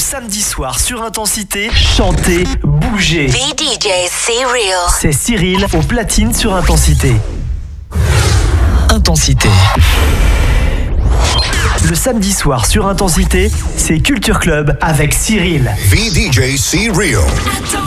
samedi soir sur Intensité, chantez, bougez. VDJ C-Real. C'est Cyril au platine sur Intensité. Intensité. Le samedi soir sur Intensité, c'est Culture Club avec Cyril. VDJ C-Real.